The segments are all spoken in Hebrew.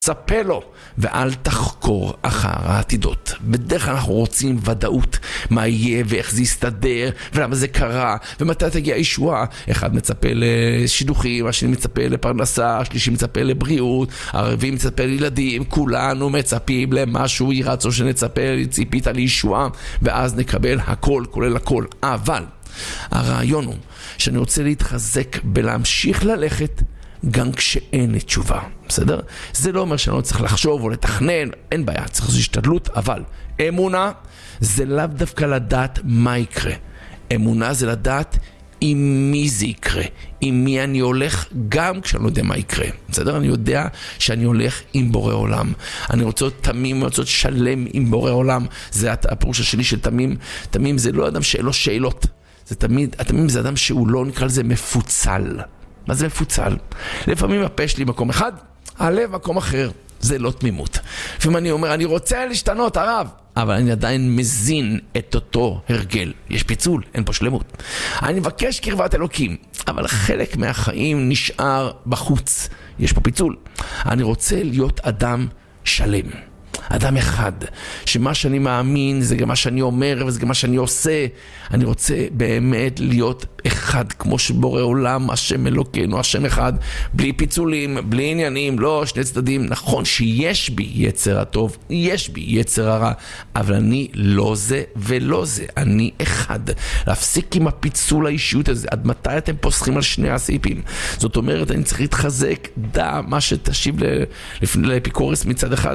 צפה לו, ואל תחקור אחר העתידות. בדרך כלל אנחנו רוצים ודאות, מה יהיה ואיך זה יסתדר, ולמה זה קרה, ומתי תגיע ישועה. אחד מצפה לשידוכים, השני מצפה לפרנסה, השלישי מצפה לבריאות, הרביעי מצפה לילדים, כולנו מצפים למשהו, ירצו שנצפה, ציפית לישועה, ואז נקבל הכל, כולל הכל. אבל הרעיון הוא שאני רוצה להתחזק בלהמשיך ללכת גם כשאין תשובה, בסדר? זה לא אומר שאני לא צריך לחשוב או לתכנן, אין בעיה, צריך לעשות השתדלות, אבל אמונה זה לאו דווקא לדעת מה יקרה. אמונה זה לדעת עם מי זה יקרה, עם מי אני הולך גם כשאני לא יודע מה יקרה, בסדר? אני יודע שאני הולך עם בורא עולם. אני רוצה להיות תמים, אני רוצה להיות שלם עם בורא עולם. זה הפירוש השני של תמים. תמים זה לא אדם שאין לו שאלות. זה התמים זה אדם שהוא לא נקרא לזה מפוצל. מה זה מפוצל? לפעמים הפה שלי מקום אחד, הלב מקום אחר. זה לא תמימות. לפעמים אני אומר, אני רוצה להשתנות, הרב, אבל אני עדיין מזין את אותו הרגל. יש פיצול, אין פה שלמות. אני מבקש קרבת אלוקים, אבל חלק מהחיים נשאר בחוץ. יש פה פיצול. אני רוצה להיות אדם שלם. אדם אחד, שמה שאני מאמין זה גם מה שאני אומר וזה גם מה שאני עושה. אני רוצה באמת להיות אחד, כמו שבורא עולם, השם אלוקינו, השם אחד, בלי פיצולים, בלי עניינים, לא שני צדדים. נכון שיש בי יצר הטוב, יש בי יצר הרע, אבל אני לא זה ולא זה, אני אחד. להפסיק עם הפיצול האישיות הזה. עד מתי אתם פוסחים על שני הסעיפים? זאת אומרת, אני צריך להתחזק, דע מה שתשיב לאפיקורס מצד אחד,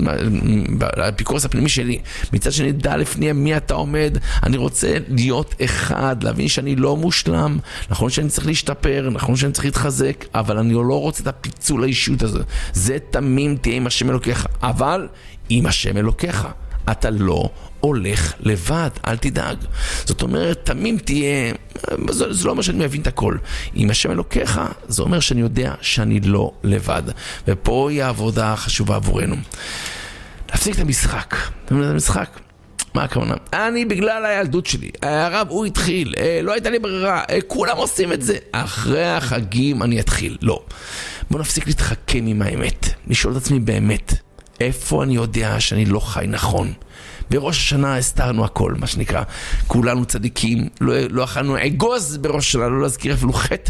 האפיקורס הפנימי שלי, מצד שני דע לפני מי אתה עומד. אני רוצה להיות אחד, להבין שאני לא מושלם, נכון שאני צריך להשתפר, נכון שאני צריך להתחזק, אבל אני לא רוצה את הפיצול האישיות הזה. זה תמים תהיה עם השם אלוקיך, אבל עם השם אלוקיך אתה לא הולך לבד, אל תדאג. זאת אומרת, תמים תהיה, זה לא אומר שאני מבין את הכל. עם השם אלוקיך, זה אומר שאני יודע שאני לא לבד. ופה היא העבודה החשובה עבורנו. להפסיק את המשחק. המשחק, מה הכוונה? אני בגלל הילדות שלי, הרב הוא התחיל, לא הייתה לי ברירה, כולם עושים את זה. אחרי החגים אני אתחיל. לא. בוא נפסיק להתחכם עם האמת. לשאול את עצמי באמת, איפה אני יודע שאני לא חי נכון? בראש השנה הסתרנו הכל, מה שנקרא. כולנו צדיקים, לא אכלנו אגוז בראש השנה, לא להזכיר אפילו חטא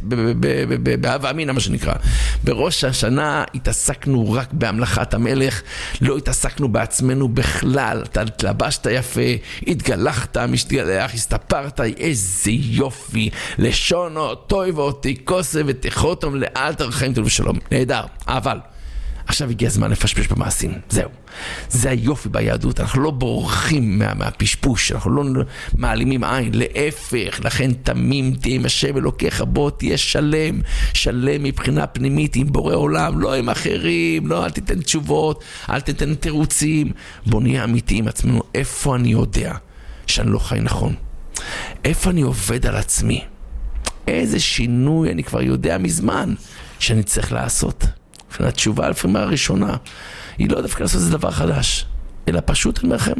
באהבה אמינה, מה שנקרא. בראש השנה התעסקנו רק בהמלכת המלך, לא התעסקנו בעצמנו בכלל. אתה התלבשת יפה, התגלחת, משתגלח, הסתפרת, איזה יופי, לשונו, טויבו, תיקוסה ותיכותם לאל תרחם תלו ושלום. נהדר, אבל עכשיו הגיע הזמן לפשפש במעשים. זהו. זה היופי ביהדות. אנחנו לא בורחים מהפשפוש, אנחנו לא מעלימים עין, להפך. לכן תמים תהיה עם השם אלוקיך, בוא תהיה שלם, שלם מבחינה פנימית עם בורא עולם, לא עם אחרים, לא, אל תיתן תשובות, אל תיתן תירוצים. בוא נהיה אמיתי עם עצמנו. איפה אני יודע שאני לא חי נכון? איפה אני עובד על עצמי? איזה שינוי אני כבר יודע מזמן שאני צריך לעשות? התשובה לפעמים הראשונה היא לא דווקא לעשות איזה דבר חדש, אלא פשוט אני אומר לכם,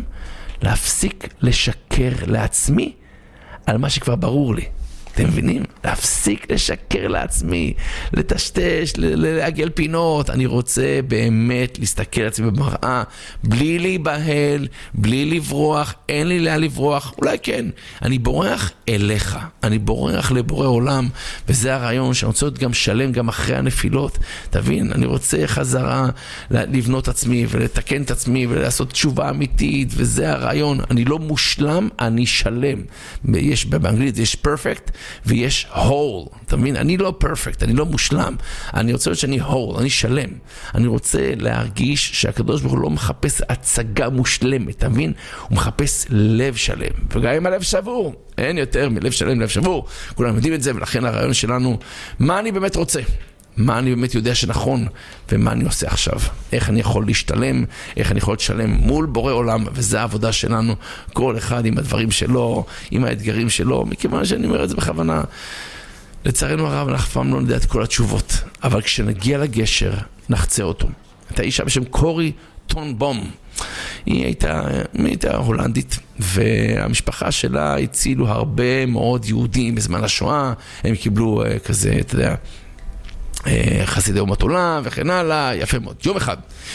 להפסיק לשקר לעצמי על מה שכבר ברור לי. אתם מבינים? להפסיק לשקר לעצמי, לטשטש, לעגל פינות. אני רוצה באמת להסתכל על עצמי במראה, בלי להיבהל, בלי לברוח. אין לי לאן לברוח, אולי כן. אני בורח אליך, אני בורח לבורא עולם, וזה הרעיון שאני רוצה להיות גם שלם גם אחרי הנפילות. תבין, אני רוצה חזרה לבנות עצמי ולתקן את עצמי ולעשות תשובה אמיתית, וזה הרעיון. אני לא מושלם, אני שלם. יש באנגלית יש perfect ויש whole. אתה מבין? אני לא perfect, אני לא מושלם. אני רוצה להיות שאני whole, אני שלם. אני רוצה להרגיש שהקדוש ברוך הוא לא מחפש הצגה מושלמת, אתה מבין? הוא מחפש לב שלם. וגם אם הלב שבור, אין יותר מלב שלם, לב שבור. כולם יודעים את זה, ולכן הרעיון שלנו, מה אני באמת רוצה? מה אני באמת יודע שנכון, ומה אני עושה עכשיו? איך אני יכול להשתלם, איך אני יכול לשלם מול בורא עולם, וזה העבודה שלנו, כל אחד עם הדברים שלו, עם האתגרים שלו, מכיוון שאני אומר את זה בכוונה. לצערנו הרב, אנחנו פעם לא נדע את כל התשובות, אבל כשנגיע לגשר, נחצה אותו. הייתה אישה בשם קורי טונבום, היא הייתה הולנדית, והמשפחה שלה הצילו הרבה מאוד יהודים בזמן השואה. הם קיבלו כזה, אתה יודע, חסידי אומות עולם וכן הלאה, יפה מאוד. יום אחד